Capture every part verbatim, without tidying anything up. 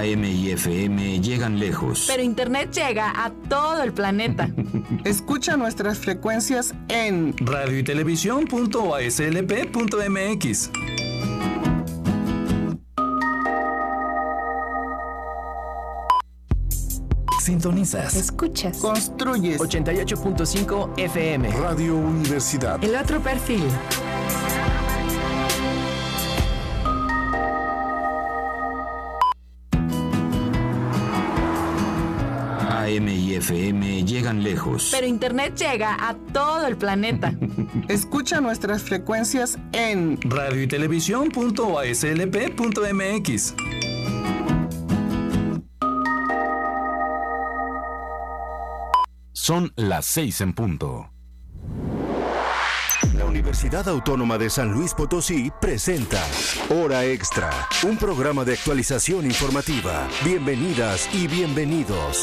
A M y F M llegan lejos. Pero Internet llega a todo el planeta. Escucha nuestras frecuencias en radio y televisión punto a s l p punto m x. Sintonizas, escuchas, construyes ochenta y ocho punto cinco F M. Radio Universidad. El otro perfil. A M y F M llegan lejos. Pero Internet llega a todo el planeta. Escucha nuestras frecuencias en radio y televisión punto a s l p punto m x. Son las seis en punto. La Universidad Autónoma de San Luis Potosí presenta Hora Extra, un programa de actualización informativa. Bienvenidas y bienvenidos.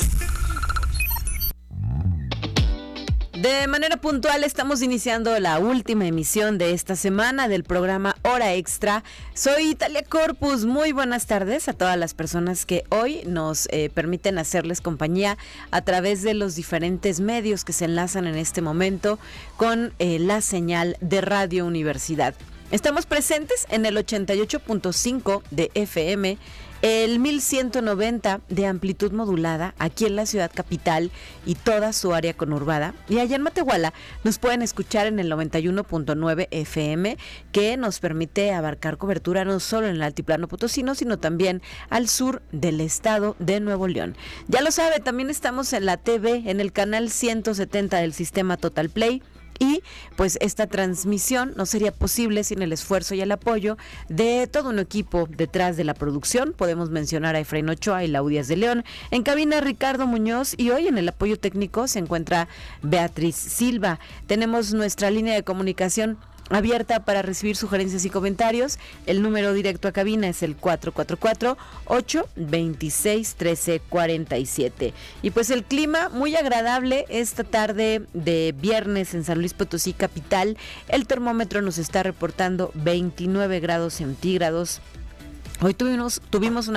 De manera puntual estamos iniciando la última emisión de esta semana del programa Hora Extra. Soy Italia Corpus, muy buenas tardes a todas las personas que hoy nos eh, permiten hacerles compañía a través de los diferentes medios que se enlazan en este momento con eh, la señal de Radio Universidad. Estamos presentes en el ochenta y ocho punto cinco de F M, el mil ciento noventa de amplitud modulada aquí en la ciudad capital y toda su área conurbada. Y allá en Matehuala nos pueden escuchar en el noventa y uno punto nueve F M, que nos permite abarcar cobertura no solo en el altiplano potosino, sino también al sur del estado de Nuevo León. Ya lo sabe, también estamos en la T V, en el canal ciento setenta del sistema Total Play. Y pues esta transmisión no sería posible sin el esfuerzo y el apoyo de todo un equipo detrás de la producción. Podemos mencionar a Efraín Ochoa y Laudías de León. En cabina Ricardo Muñoz, y hoy en el apoyo técnico se encuentra Beatriz Silva. Tenemos nuestra línea de comunicación abierta para recibir sugerencias y comentarios. El número directo a cabina es el cuatro cuatro cuatro, ocho dos seis, uno tres cuatro siete. Y pues el clima muy agradable esta tarde de viernes en San Luis Potosí capital. El termómetro nos está reportando veintinueve grados centígrados. Hoy tuvimos, tuvimos una